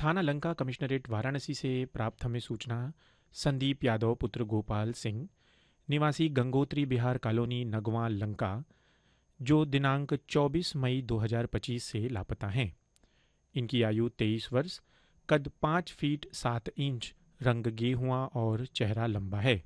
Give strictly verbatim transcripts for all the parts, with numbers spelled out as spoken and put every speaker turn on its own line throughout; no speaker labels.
थाना लंका कमिश्नरेट वाराणसी से प्राप्त हमें सूचना संदीप यादव पुत्र गोपाल सिंह निवासी गंगोत्री बिहार कॉलोनी नगवां लंका जो दिनांक चौबीस मई दो हज़ार पच्चीस से लापता हैं। इनकी आयु तेईस वर्ष, कद पाँच फीट सात इंच, रंग गेहुआ और चेहरा लंबा है।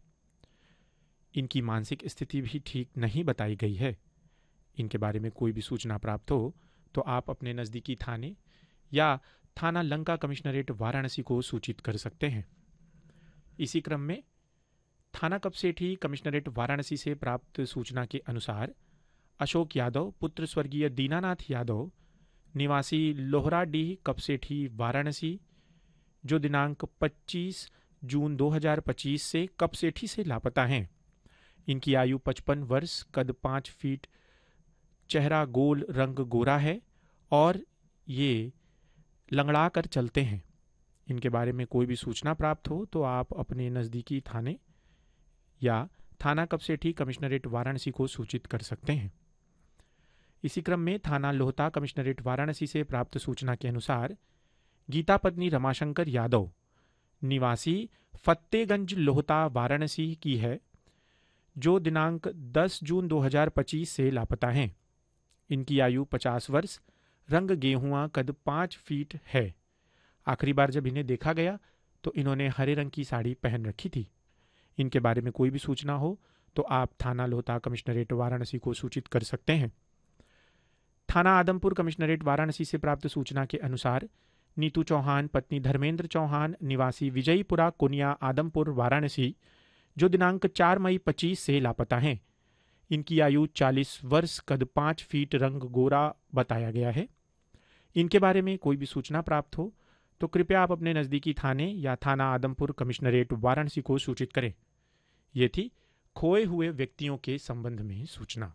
इनकी मानसिक स्थिति भी ठीक नहीं बताई गई है। इनके बारे में कोई भी सूचना प्राप्त हो तो आप अपने नज़दीकी थाने या थाना लंका कमिश्नरेट वाराणसी को सूचित कर सकते हैं। इसी क्रम में थाना कपसेठी कमिश्नरेट वाराणसी से प्राप्त सूचना के अनुसार अशोक यादव पुत्र स्वर्गीय दीनानाथ यादव निवासी लोहराडीह कपसेठी वाराणसी जो दिनांक पच्चीस जून दो हज़ार पच्चीस से कपसेठी से लापता हैं। इनकी आयु पचपन वर्ष, कद पाँच फीट, चेहरा गोल, रंग गोरा है और ये लंगड़ा कर चलते हैं। इनके बारे में कोई भी सूचना प्राप्त हो तो आप अपने नज़दीकी थाने या थाना कपसेठी कमिश्नरेट वाराणसी को सूचित कर सकते हैं। इसी क्रम में थाना लोहता कमिश्नरेट वाराणसी से प्राप्त सूचना के अनुसार गीता पत्नी रमाशंकर यादव निवासी फतेहगंज लोहता वाराणसी की है जो दिनांक दस जून दो हज़ार पच्चीस से लापता हैं। इनकी आयु पचास वर्ष, रंग गेहुआ, कद पाँच फीट है। आखिरी बार जब इन्हें देखा गया तो इन्होंने हरे रंग की साड़ी पहन रखी थी। इनके बारे में कोई भी सूचना हो तो आप थाना लोहता कमिश्नरेट वाराणसी को सूचित कर सकते हैं। थाना आदमपुर कमिश्नरेट वाराणसी से प्राप्त सूचना के अनुसार नीतू चौहान पत्नी धर्मेंद्र चौहान निवासी विजयपुरा कुनिया आदमपुर वाराणसी जो दिनांक चार मई पच्चीस से लापता हैं। इनकी आयु चालीस वर्ष, कद पाँच फीट, रंग गोरा बताया गया है। इनके बारे में कोई भी सूचना प्राप्त हो तो कृपया आप अपने नज़दीकी थाने या थाना आदमपुर कमिश्नरेट वाराणसी को सूचित करें। ये थी खोए हुए व्यक्तियों के संबंध में सूचना।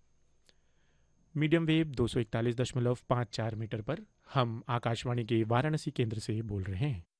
मीडियम वेव दो सौ इकतालीस दशमलव पाँच चार मीटर पर हम आकाशवाणी के वाराणसी केंद्र से बोल रहे हैं।